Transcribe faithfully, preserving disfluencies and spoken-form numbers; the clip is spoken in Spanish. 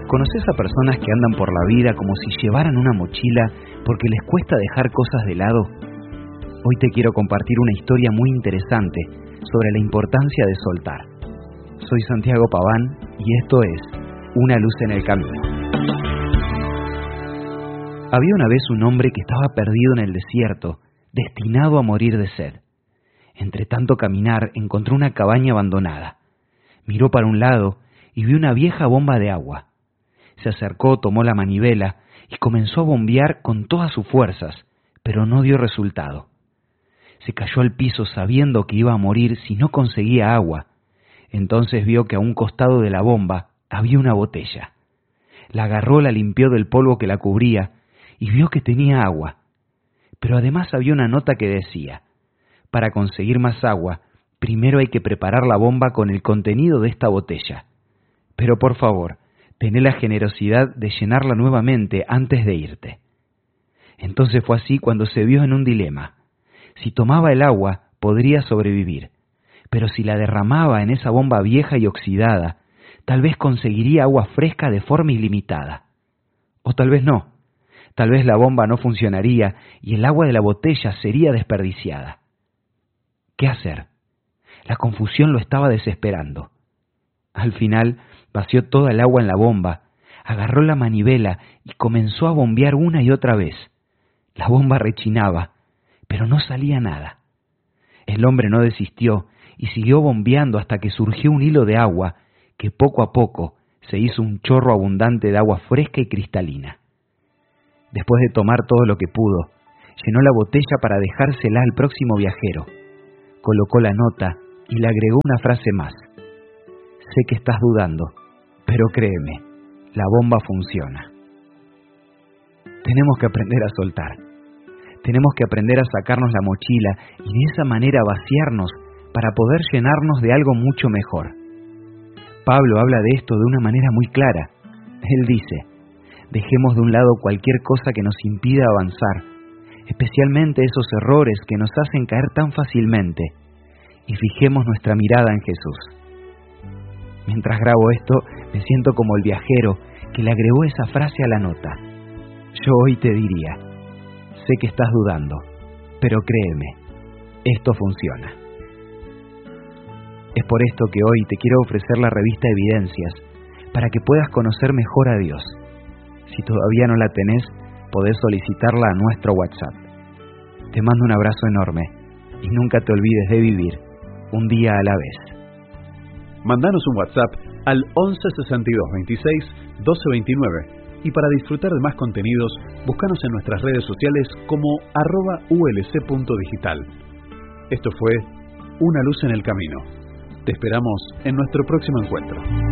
¿Conoces a personas que andan por la vida como si llevaran una mochila porque les cuesta dejar cosas de lado? Hoy te quiero compartir una historia muy interesante sobre la importancia de soltar. Soy Santiago Paván y esto es Una luz en el camino. Había una vez un hombre que estaba perdido en el desierto, destinado a morir de sed. Entre tanto caminar, encontró una cabaña abandonada. Miró para un lado y vio una vieja bomba de agua. Se acercó, tomó la manivela y comenzó a bombear con todas sus fuerzas, pero no dio resultado. Se cayó al piso sabiendo que iba a morir si no conseguía agua. Entonces vio que a un costado de la bomba había una botella. La agarró, la limpió del polvo que la cubría y vio que tenía agua. Pero además había una nota que decía: para conseguir más agua, primero hay que preparar la bomba con el contenido de esta botella. Pero por favor, tené la generosidad de llenarla nuevamente antes de irte. Entonces fue así cuando se vio en un dilema. Si tomaba el agua, podría sobrevivir, pero si la derramaba en esa bomba vieja y oxidada, tal vez conseguiría agua fresca de forma ilimitada. O tal vez no, tal vez la bomba no funcionaría y el agua de la botella sería desperdiciada. ¿Qué hacer? La confusión lo estaba desesperando. Al final, vació toda el agua en la bomba, agarró la manivela y comenzó a bombear una y otra vez. La bomba rechinaba, pero no salía nada. El hombre no desistió y siguió bombeando hasta que surgió un hilo de agua que poco a poco se hizo un chorro abundante de agua fresca y cristalina. Después de tomar todo lo que pudo, llenó la botella para dejársela al próximo viajero. Colocó la nota y le agregó una frase más. Sé que estás dudando, pero créeme, la bomba funciona. Tenemos que aprender a soltar. Tenemos que aprender a sacarnos la mochila y de esa manera vaciarnos para poder llenarnos de algo mucho mejor. Pablo habla de esto de una manera muy clara. Él dice: dejemos de un lado cualquier cosa que nos impida avanzar, especialmente esos errores que nos hacen caer tan fácilmente, y fijemos nuestra mirada en Jesús. Mientras grabo esto, me siento como el viajero que le agregó esa frase a la nota. Yo hoy te diría: sé que estás dudando, pero créeme, esto funciona. Es por esto que hoy te quiero ofrecer la revista Evidencias, para que puedas conocer mejor a Dios. Si todavía no la tenés, podés solicitarla a nuestro WhatsApp. Te mando un abrazo enorme y nunca te olvides de vivir un día a la vez. Mandanos un WhatsApp al once sesenta y dos veintiséis doce veintinueve y para disfrutar de más contenidos, búscanos en nuestras redes sociales como arroba ulc punto digital. Esto fue Una luz en el camino. Te esperamos en nuestro próximo encuentro.